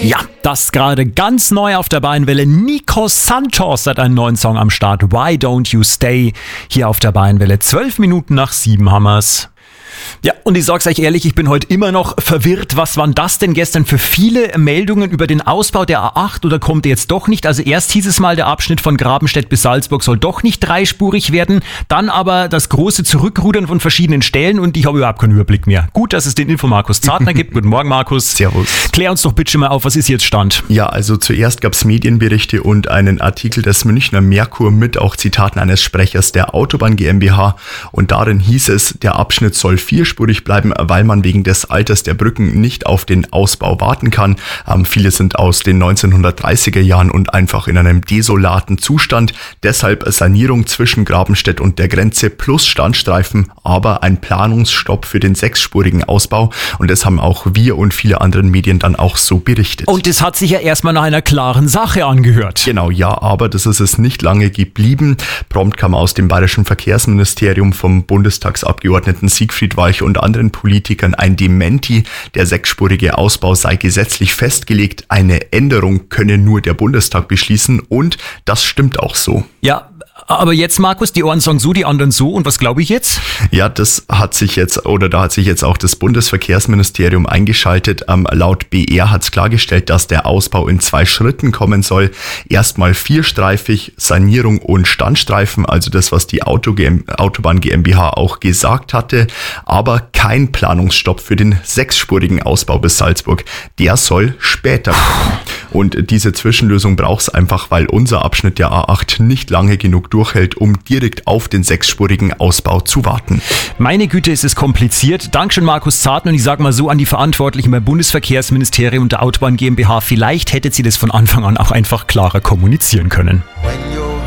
Ja, das gerade ganz neu auf der Bayernwelle. Nico Santos hat einen neuen Song am Start. Why Don't You Stay? Hier auf der Bayernwelle. 12 Minuten nach 7 haben wir's. Ja, und ich sag's euch ehrlich, ich bin heute immer noch verwirrt. Was waren das denn gestern für viele Meldungen über den Ausbau der A8 oder kommt der jetzt doch nicht? Also erst hieß es mal, der Abschnitt von Grabenstedt bis Salzburg soll doch nicht dreispurig werden. Dann aber das große Zurückrudern von verschiedenen Stellen und ich habe überhaupt keinen Überblick mehr. Gut, dass es den Info Markus Zartner gibt. Guten Morgen, Markus. Servus. Klär uns doch bitte mal auf, was ist jetzt Stand? Ja, also zuerst gab's Medienberichte und einen Artikel des Münchner Merkur mit auch Zitaten eines Sprechers der Autobahn GmbH und darin hieß es, der Abschnitt soll vierspurig bleiben, weil man wegen des Alters der Brücken nicht auf den Ausbau warten kann. Viele sind aus den 1930er Jahren und einfach in einem desolaten Zustand. Deshalb Sanierung zwischen Grabenstedt und der Grenze plus Standstreifen, aber ein Planungsstopp für den sechsspurigen Ausbau. Und das haben auch wir und viele andere Medien dann auch so berichtet. Und das hat sich ja erstmal nach einer klaren Sache angehört. Genau, ja, aber das ist es nicht lange geblieben. Prompt kam aus dem bayerischen Verkehrsministerium vom Bundestagsabgeordneten Siegfried Walch und anderen Politikern ein Dementi. Der sechsspurige Ausbau sei gesetzlich festgelegt. Eine Änderung könne nur der Bundestag beschließen und das stimmt auch so. Ja, aber jetzt, Markus, die einen sagen so, die anderen so. Und was glaube ich jetzt? Ja, da hat sich jetzt auch das Bundesverkehrsministerium eingeschaltet. Laut BR hat es klargestellt, dass der Ausbau in 2 Schritten kommen soll. Erstmal vierstreifig, Sanierung und Standstreifen, also das, was die Autobahn GmbH auch gesagt hatte. Aber kein Planungsstopp für den sechsspurigen Ausbau bis Salzburg. Der soll später kommen. Und diese Zwischenlösung braucht es einfach, weil unser Abschnitt der A8 nicht lange genug durchhält, um direkt auf den sechsspurigen Ausbau zu warten. Meine Güte, ist es kompliziert. Dankeschön, Markus Zartner. Und ich sage mal so an die Verantwortlichen beim Bundesverkehrsministerium und der Autobahn GmbH, vielleicht hättet sie das von Anfang an auch einfach klarer kommunizieren können.